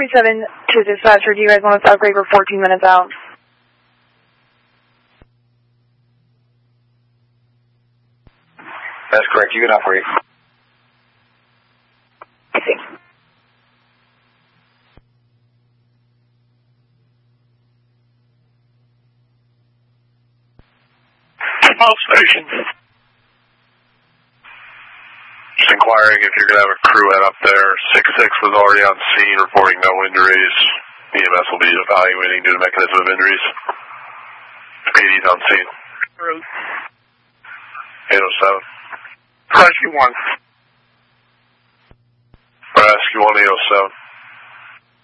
47 to dispatcher. Do you guys want us to upgrade? We're 14 minutes out. That's correct. You can operate. Thanks. Pulse station. Just inquiring if you're going to have a crew head up there. 6-6 was already on scene reporting no injuries. EMS will be evaluating due to mechanism of injuries. PD's on scene. 807. Rescue 1. Rescue 1, 807.